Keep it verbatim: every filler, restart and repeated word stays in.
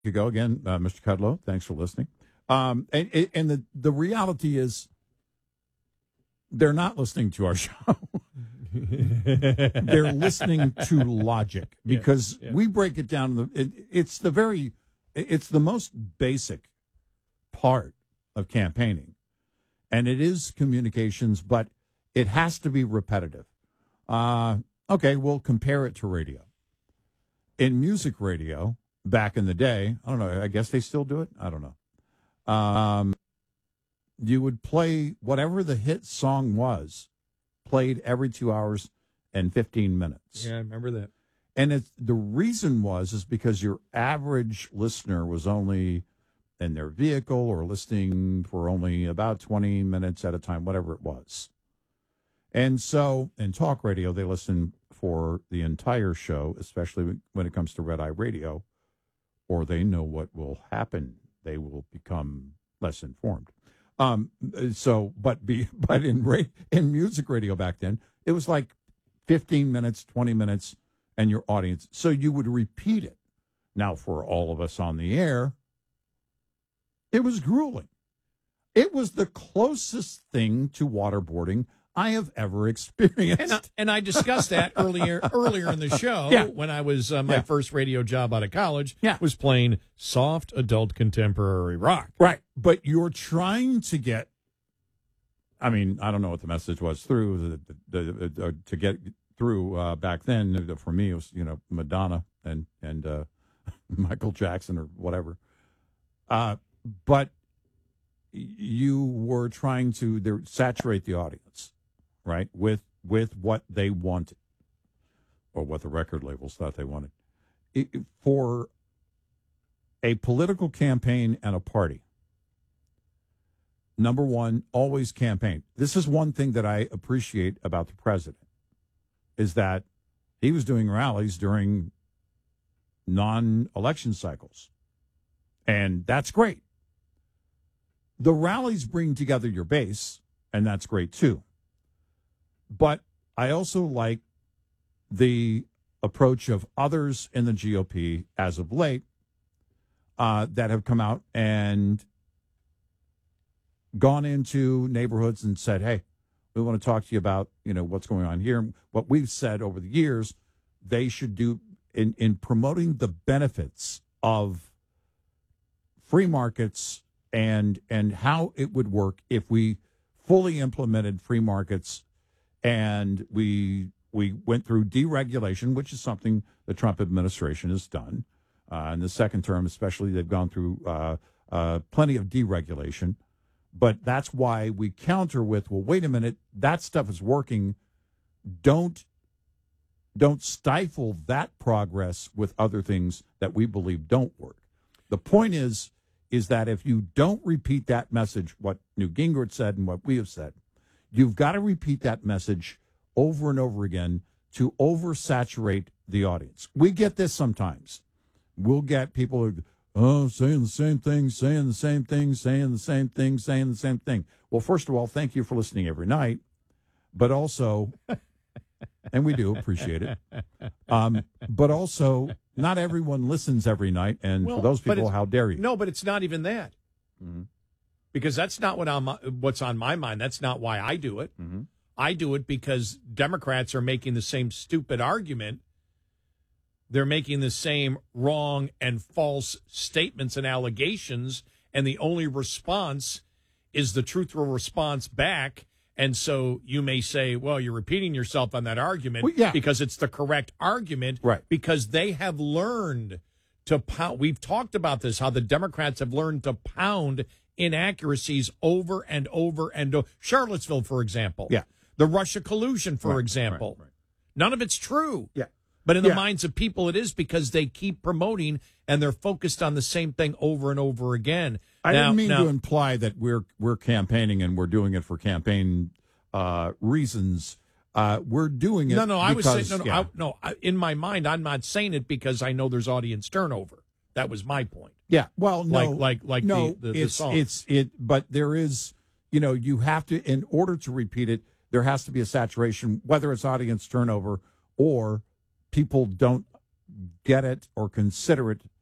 You go again, uh, Mister Kudlow. Thanks for listening. Um, and and the, the reality is they're not listening to our show. They're listening to logic because yeah, yeah. we break it down. It, it's the very, it's the most basic part of campaigning, and it is communications, but it has to be repetitive. Uh, okay, we'll compare it to radio. In music radio, back in the day, I don't know, I guess they still do it. I don't know. Um, you would play whatever the hit song was, played every two hours and fifteen minutes. Yeah, I remember that. And it's, the reason was is because your average listener was only in their vehicle or listening for only about twenty minutes at a time, whatever it was. And so in talk radio, they listen for the entire show, especially when it comes to Red Eye Radio, or they know what will happen. They will become less informed. Um, so, but be, but in ra- in music radio back then, it was like fifteen minutes, twenty minutes, and your audience. So you would repeat it. Now, for all of us on the air, it was grueling. It was the closest thing to waterboarding I have ever experienced. And I, and I discussed that earlier earlier in the show yeah. when I was uh, my yeah. first radio job out of college yeah. was playing soft adult contemporary rock. Right. But you're trying to get, I mean, I don't know what the message was through, the, the, the, the, to get through uh, back then. For me, it was, you know, Madonna and, and uh, Michael Jackson or whatever. Uh, but you were trying to there, saturate the audience. Right, with with what they wanted, or what the record labels thought they wanted. It, for a political campaign and a party, number one, always campaign. This is one thing that I appreciate about the president, is that he was doing rallies during non-election cycles, and that's great. The rallies bring together your base, and that's great too. But I also like the approach of others in the G O P as of late uh, that have come out and gone into neighborhoods and said, hey, we want to talk to you about, you know, what's going on here. What we've said over the years, they should do in, in promoting the benefits of free markets and and how it would work if we fully implemented free markets. And we we went through deregulation, which is something the Trump administration has done. Uh, in the second term, especially, they've gone through uh, uh, plenty of deregulation. But that's why we counter with, well, wait a minute, that stuff is working. Don't don't stifle that progress with other things that we believe don't work. The point is, is that if you don't repeat that message, what Newt Gingrich said and what we have said, you've got to repeat that message over and over again to oversaturate the audience. We get this sometimes. We'll get people who, oh, saying the same thing, saying the same thing, saying the same thing, saying the same thing. Well, first of all, thank you for listening every night. But also, and we do appreciate it, um, but also not everyone listens every night. And well, for those people, how dare you? No, but it's not even that. Mm-hmm. Because that's not what I'm, what's on my mind. That's not why I do it. Mm-hmm. I do it because Democrats are making the same stupid argument. They're making the same wrong and false statements and allegations, and the only response is the truthful response back. And so you may say, well, you're repeating yourself on that argument well, yeah. because it's the correct argument, right? Because they have learned to pound. We've talked about this, how the Democrats have learned to pound inaccuracies over and over and over. Charlottesville, for example. Yeah. The Russia collusion, for right, example. Right, right. None of it's true. Yeah. But in the yeah. minds of people, it is because they keep promoting and they're focused on the same thing over and over again. I now, didn't mean now, to imply that we're we're campaigning and we're doing it for campaign uh, reasons. Uh, we're doing it. No, no, because, I was saying, no, no, yeah. I, no I, in my mind, I'm not saying it because I know there's audience turnover. That was my point. Yeah, well, no, like like like no, the, the, it's the song. it's it, but there is, you know, you have to, in order to repeat it, there has to be a saturation, whether it's audience turnover or people don't get it or consider it